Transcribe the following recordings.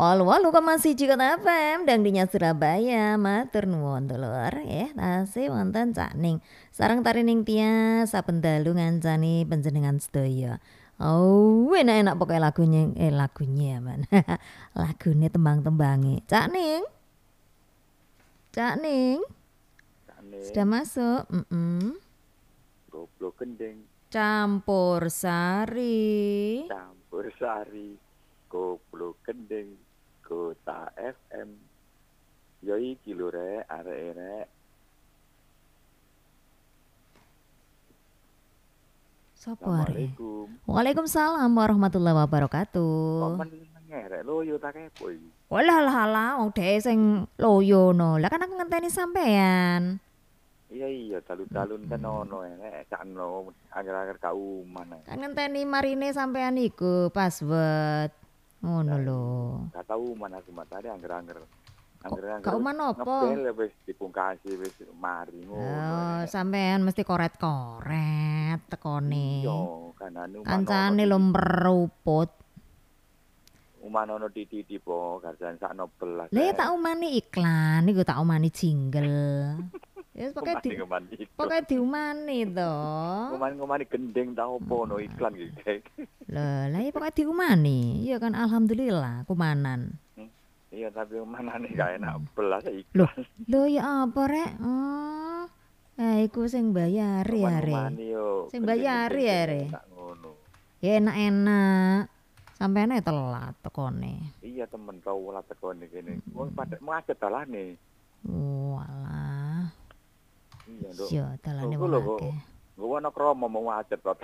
88,1 Kota FM Dangdinya Surabaya matur nuwun dulur tasih wonten Cak Ning sareng tarining tias saben dalu ngancani panjenengan sedaya. Oh, enak-enak pokoke lagunya man. Lagune tembang-tembange. Cak Ning. Sudah masuk. Goblok gendeng. Campur sari. Goblok gendeng. Kota FM. Ya iki lho rek, arek-arek. Sopo arek? Waalaikumsalam warahmatullahi wabarakatuh. Kok ngerek loyo tak kepo iki. Walah wong dhek sing loyo no. Lah kan aku ngenteni sampean. Iya dalu-dalun kan ono enek sakno agar-agar kauman. Kan ngenteni marine sampean iku password. Ngono lho. Gak tau man aku matane angger-angger. Kauman opo? Ngepel wis dipungkasi wis mari ngono. Sampean mesti koret-koret tekone. Iya, kan anu kancane lho meruput. Umanono titi po garjan sakno belas. Lah ya tak umani iklan iku tak umani jingle. Ya pokoke diumani to. Ngomani gendeng ta opo no iklan iki. Lah ya pokoke diumani. Iya kan alhamdulillah kumanan. Iya tapi manane gak enak belas iklan. Lho ya apa rek? Oh. Iku sing bayari ya rek. Sing bayari ya rek. Ya enak-enak. Sampeyan telat tekone. Iya temen kau telat tekone kene. Wong pada macet dalane. Walah. Iya, Nduk. Yo dalane wae. Gua ana kromo mau macet kok.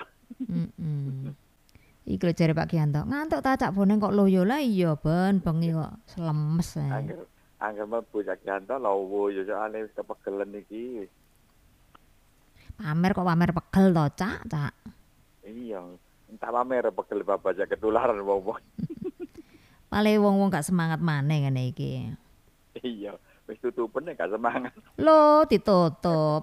Iki lho jare Pak Gianto, ngantuk ta Cak Boneng kok loyo lah iya ben bengi kok slemes ae. Angger mlebu Cak Gianto lowo yo soalé wis kepegelen iki. Pamer pegel to Cak. Iya, entar pamer pegel babaja ketularan wong-wong. Pale wong-wong gak semangat maneh ngene iki. Iya, wis tutupen gak semangat. Lho ditutup.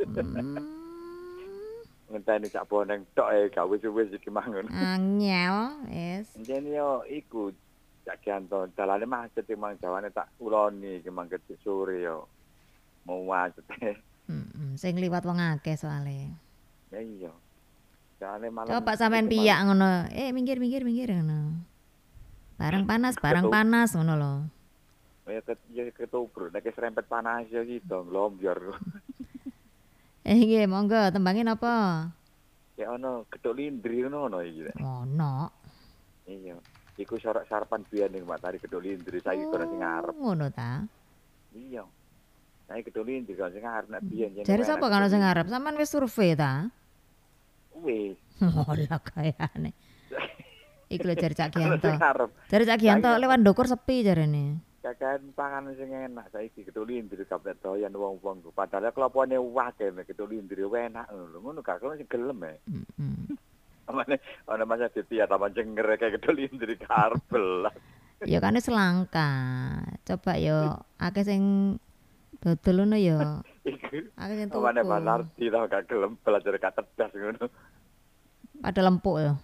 Ngenteni Cak Boneng tok gak wis-wis iki mangun. Angel, wis. Jenenge yo iku Cak Gianto dalane macet mang jawane tak uloni iki mangke sore yo. Mau macet. Sing liwat wong akeh soalé. Ya iya. Soale malam. Coba sampean piyak ngono. Minggir ngono. Bareng panas ngono lho. Ya ketubruk nek serempet panas ya gitu nglombior. Nggih, monggo tembangin apa? Ya ono gedhok lindri ngono iki. Ono. Iya. Iku sarapan biyen ning Matahari gedhok lindri saiki kono sing ngarep. Ngono ta? Iya. Saiki gedhok lindri kono sing ngarep nek biyen. Jare sapa kono sing ngarep? Sampean wis survei ta? Wis. Olah kayane. Iku lho jare Cak Gianto. Jare Cak Gianto lewat ndukur sepi jarene. Kakan panganan sing enak saiki gedhok lindri kabeh doyan wong-wong. Padahal klopone akeh nek gedhok lindri enak ngono. Ngono gak kono sing gelem Amane ana masa ditia taman cenger kayak gedhok lindri karbel. Ya kan wis langka. Coba yo akeh sing dodol ngono yo. Akeh sing tuku. Amane Banarti tau gak gelem belajar gak cerdas ngono. Pada lempuk yo.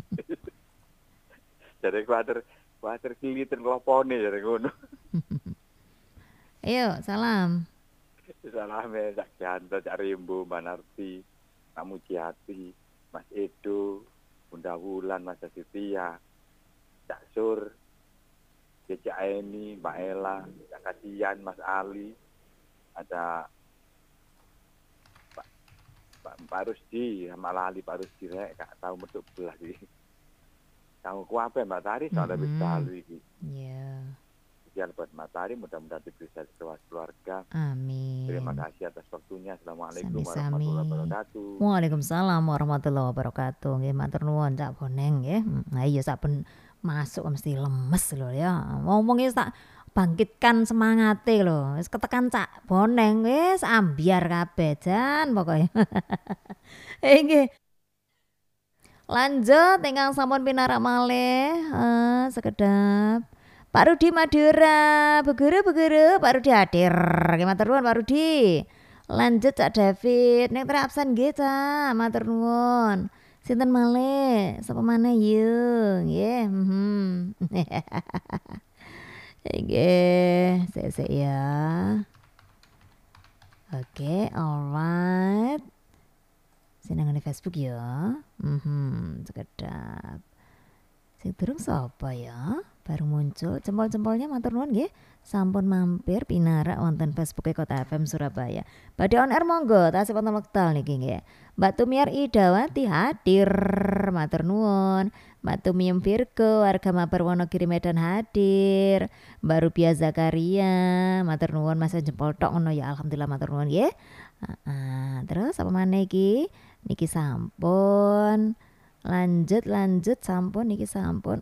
Jadi kuatir kiliten klopone jare ngono. Ayo, salam. Salam ya Cak Gianto, Cak Rimbo, Banarti, Pak Mujiati, Mas Edo, Bunda Wulan, Mas Setia, Cak Sur, Cak Eni, Mbak Ella, Cak Kasian, Mas Ali, ada Pak Rusdi, sama Lali Pak Rusdi rek gak tau metu belah iki. Kamu ku apa Mbak Tari soalnya bisa lalu iki. Iya. Sekian buat Mbak Tari, mudah-mudahan bisa sekeluarga keluarga. Amin. Terima kasih atas waktunya. Assalamualaikum warahmatullahi wabarakatuh. Waalaikumsalam warahmatullahi wabarakatuh. Nggih matur nuwun Cak Boneng nggih. Nah iya saben masuk mesti lemes lho ya. Ngomong wis tak bangkitkan semangate lho. Wis ketekan Cak Boneng wis ambiar kabeh jan pokoke. Nggih. Lanjut ingkang sampun pinarak malih sekedap Pak Rudi Madura, begere Pak Rudi hadir. Nggih matur nuwun Pak Rudi. Lanjut Cak David, nek absen nggih Cak, matur nuwun. Sinten malih? Sapa maneh yo? Nggih, Oke, sik ya. Oke, alright. Seneng di Facebook ya. Sekedap. Sing durung sapa ya? Baru muncul jempol-jempolnya matur nuwun nggih. Sampun mampir pinarak wonten Facebooke Kota FM Surabaya. Badhe on air monggo tasih wonten wekdal niki nggih. Mbak Tumiar Idawati hadir matur nuwun. Mbak Tumiem Virgo warga Mabar Wonogiri Medan hadir. Mbak Rubia Zakaria matur nuwun Mas jempol tok ngono ya alhamdulillah matur nuwun nggih. Terus apa maneh iki? Niki sampun lanjut sampun niki sampun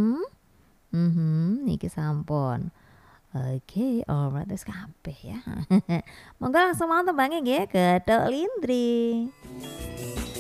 niki sampun. Oke, alright wis kabeh ya. Monggo langsung mau tembange nggih Gethuk Lindri.